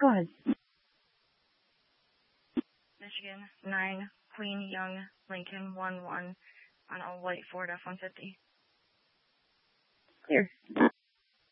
Go ahead. Michigan 9, Queen Young, Lincoln 1-1 on a white Ford F-150. Clear.